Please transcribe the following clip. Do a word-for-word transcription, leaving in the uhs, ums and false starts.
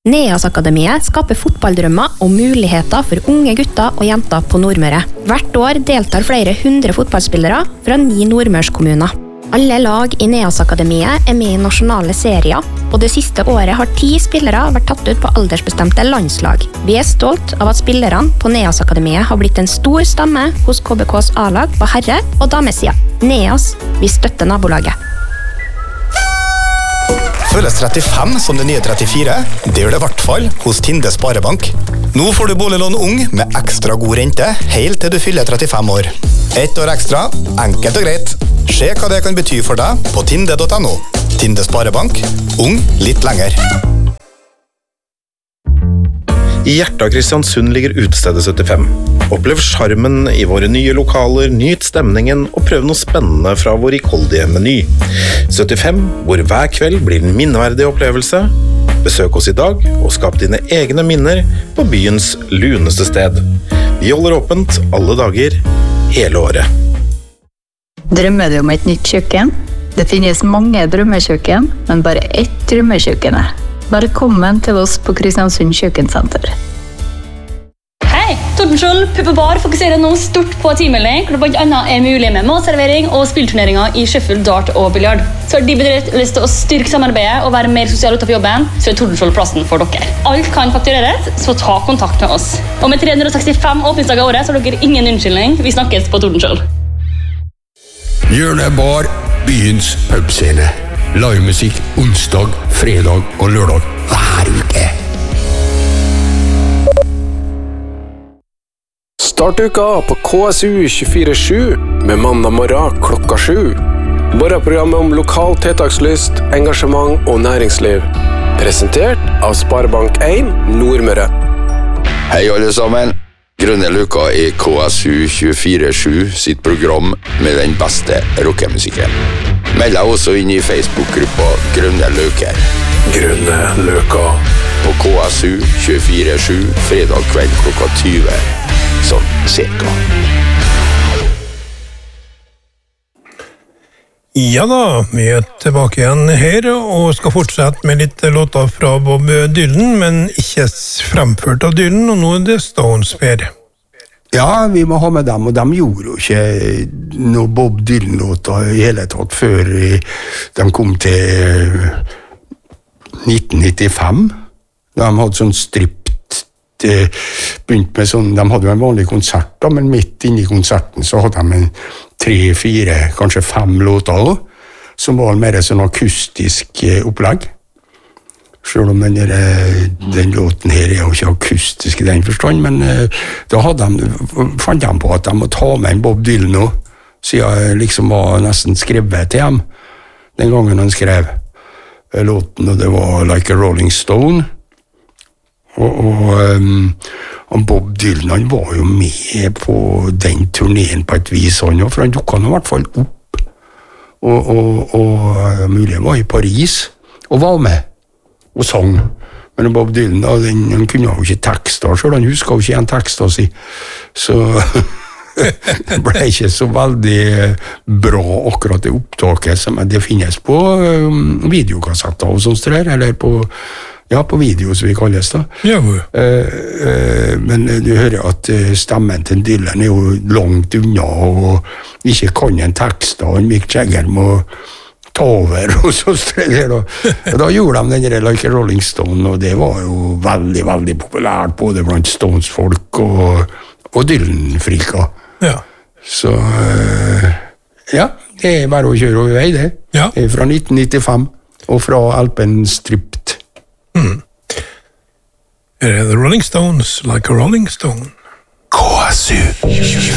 Neas-akademiet skaper fotballdrømmer og muligheter for unge gutter og jenter på Nordmøre. Hvert år deltar flere hundre fotballspillere fra ni nordmørskommuner. Alle lag i Neas-akademiet er med i nasjonale serier, og det siste året har ti spillere vært tatt ut på aldersbestemte landslag. Vi er stolt av at spillerne på Neas-akademiet har blitt en stor stamme hos K B K's A-lag på herre- og damesida. Neas, vi støtter nabolaget. Føles trettifem som det nye trettifire? Det gjør det i hvert fall hos Tinde Sparebank. Nå får du boliglån ung med ekstra god rente, helt til du fyller trettifem år. Ett år ekstra, enkelt og greit. Se hva det kan bety for deg på tinde punktum no. Tinde Sparebank, ung litt lenger. I hjertet av Kristiansund ligger utestedet syttifem. Opplev charmen i våre nye lokaler, nyt stemningen og prøv noe spennende fra vår rikholdige meny. syttifem, hvor hver kveld blir en minneverdig opplevelse. Besøk oss i dag og skap dine egne minner på byens luneste sted. Vi holder åpent alle dager, hele året. Drømmer du om et nytt kjøkken? Det finnes mange drømmekjøkken, men bare ett drømmekjøkken er. Velkommen til oss på Kristiansund Kjøkkensenter. Hei, Tordenskjold Puppe Bar fokuserer nå stort på teammelding, hvor det blant annet er mulig med matservering og spillturneringer i shuffle, dart og biljard. Så har de bedrift lyst til å styrke samarbeidet og være mer sosial utenfor jobben, så er Tordenskjold plassen for dere. Alt kan faktureres, så ta kontakt med oss. Og med tre hundre og sekstifem åpningsdager i året, så har dere ingen unnskyldning. Vi snakkes på Tordenskjold. Hjørnet Bar, byens pubscene. Livemusikk onsdag, fredag og lørdag hver uke. Start uka på K S U tjuefire sju med mandag morgen klokka sju. Morgenprogrammet om lokal tiltakslyst, engasjement og næringsliv. Presentert av Sparebank en Nordmøre. Hei alle sammen. Grønne Løka i K S U tjuefire sju sitt program med den beste rockemusikken. Meld deg også inn i Facebook-gruppa Grønne Løker. Grønne Løka. På K S U tjuefire sju fredag kveld klokka tyve. Sånn cirka. Ja da, vi er tilbake igjen her og skal fortsette med litt låter fra Bob Dylan, men ikke fremført av Dylan, og nå er det Stones Per. Ja, vi må ha med dem, og de gjorde jo ikke noe Bob Dylan-låter i hele tatt før de kom til nitten nittifem. De hadde sånn stript, begynt med sånn, de hadde jo en vanlig konsert da, men midt inne i konserten så hadde de en tre, fire, kanskje fem låter også, som var mer sånn akustisk opplegg. Selv om den, der, den låten her er jo ikke akustisk i den forstand, men da hadde de, fant de på at de må ta med en Bob Dylan nå, siden jeg liksom var nesten skrevet til dem den gangen han skrev låten, og det var Like a Rolling Stone. Og, og um, Bob Dylan, han var jo med på den turneen på et vis, han, for han dukket han i hvert fall opp, og, og, og mulig var i Paris, og var med og sang. Men Bob Dylan, da, den, han kunne jo ikke tekster, selv han husker jo ikke en tekster si, så det ble ikke så veldig bra akkurat det opptaket som det finnes på um, videokassetter og sånt der, eller på, ja, på video som vi kalles da. Ja, uh, uh, men du hører at stemmen til Dylan er jo langt unna, og ikke kan en tekst, og Mick Jagger må ta over, og så streller da. Og da gjorde de den der Like a Rolling Stone, og det var jo veldig, veldig populært, både blant Stones-folk og, og Dylan-frika. Ja. Så, uh, ja, det er bare å kjøre over vei, det. Ja. Det er fra nitten nittifem, og fra Alpen Stripped. Mm. Er det The Rolling Stones, Like a Rolling Stone? K S U